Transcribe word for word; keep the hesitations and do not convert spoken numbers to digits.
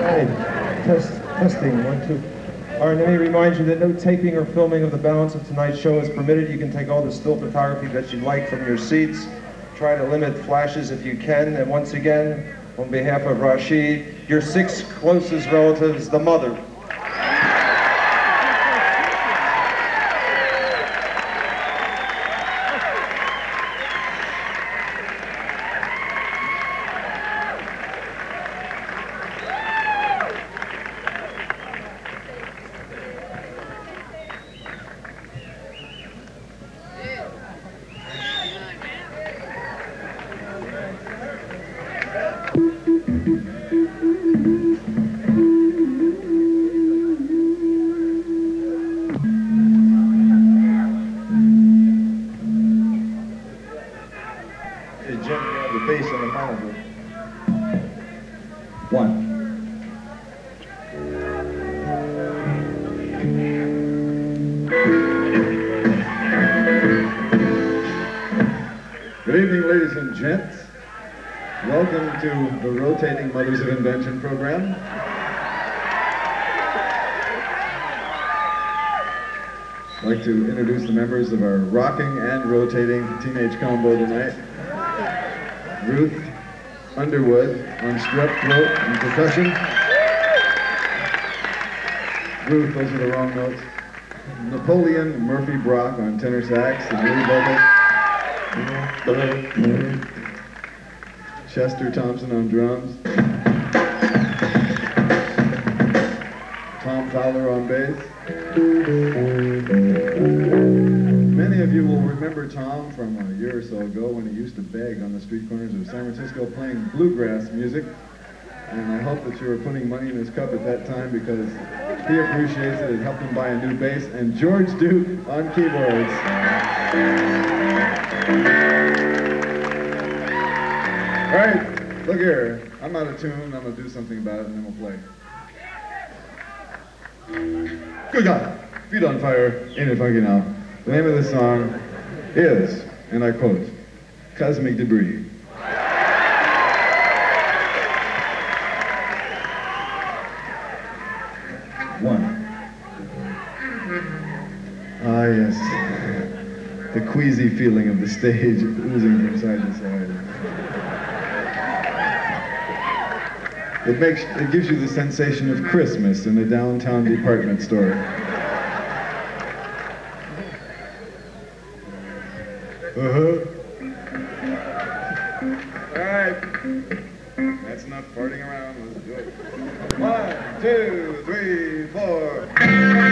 right. Test, testing, one, two. All right, let me remind you that no taping or filming of the balance of tonight's show is permitted. You can take all the still photography that you like from your seats. Try to limit flashes if you can. And once again, on behalf of Rashid, your six closest relatives, the mother. Good evening, ladies and gents. Welcome to the Rotating Mothers of Invention program. I'd like to introduce the members of our rocking and rotating teenage combo tonight. Ruth Underwood on strep throat and percussion. Ruth, those are the wrong notes. Napoleon Murphy Brock on tenor sax and lead vocals. Chester Thompson on drums. Tom Fowler on bass. Many of you will remember Tom from a year or so ago when he used to beg on the street corners of San Francisco playing bluegrass music. And I hope that you were putting money in his cup at that time because he appreciates it. It helped him buy a new bass. And George Duke on keyboards. All right, look here. I'm out of tune. I'm going to do something about it, and then we'll play. Good God. Feet on fire. Ain't it funky now? The name of this song is, and I quote, Cosmic Debris. One. Ah, yes. The queasy feeling of the stage oozing from side to side. It makes, it gives you the sensation of Christmas in a downtown department store. Uh-huh. All right. That's enough farting around. Let's do it. One, two, three, four.